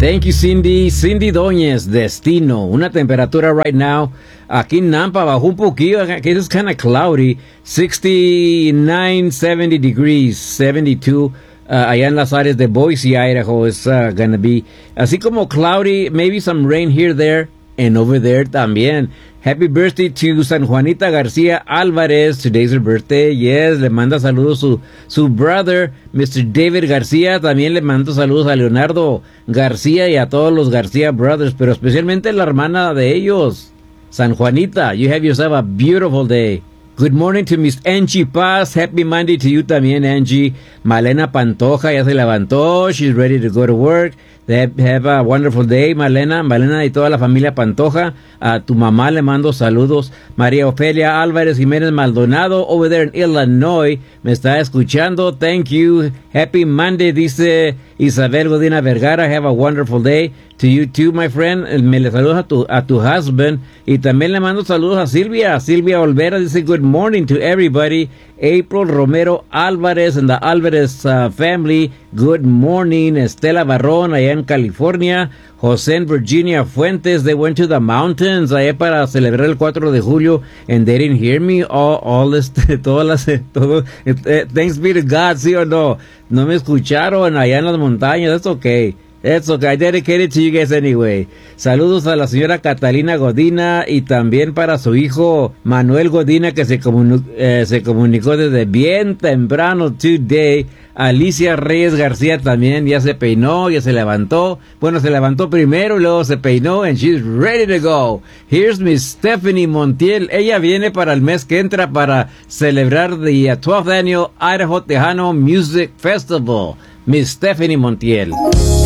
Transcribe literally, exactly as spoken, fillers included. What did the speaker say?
Thank you, Cindy. Cindy Doñez, Destino. Una temperatura right now. Aquí en Nampa bajó un poquillo. Aquí es kind of cloudy. sixty-nine, seventy degrees. seventy-two. Uh, allá en las áreas de Boise, Idaho, is uh, gonna be. Así como cloudy. Maybe some rain here, there. And over there también. Happy birthday to San Juanita García Álvarez. Today's her birthday. Yes, le manda saludos su, su brother, mister David García. También le mando saludos a Leonardo García y a todos los García Brothers, pero especialmente la hermana de ellos, San Juanita. You have yourself a beautiful day. Good morning to Miss Angie Paz. Happy Monday to you también, Angie. Malena Pantoja ya se levantó. She's ready to go to work. Have, have a wonderful day, Malena. Malena y toda la familia Pantoja. A tu mamá le mando saludos. María Ofelia Álvarez Jiménez Maldonado, over there in Illinois, me está escuchando. Thank you. Happy Monday, dice Isabel Godina Vergara. Have a wonderful day. To you too, my friend. Me le saludos a tu, a tu husband. Y también le mando saludos a Silvia. Silvia Olvera dice good morning to everybody. April Romero Álvarez and the Álvarez uh, family. Good morning. Estela Barrón allá en California. José en Virginia Fuentes. They went to the mountains allá para celebrar el cuatro de julio. And they didn't hear me. All, all this, todas las, todo, eh, thanks be to God, ¿sí o no? No me escucharon allá en las montañas. That's okay. That's okay. I dedicate it to you guys anyway. Saludos a la señora Catalina Godina y también para su hijo Manuel Godina, que se, comuni- eh, se comunicó desde bien temprano today. Alicia Reyes García también ya se peinó, ya se levantó. Bueno, se levantó primero y luego se peinó and she's ready to go. Here's Miss Stephanie Montiel. Ella viene para el mes que entra para celebrar the twelfth Annual Idaho Tejano Music Festival. Miss Stephanie Montiel.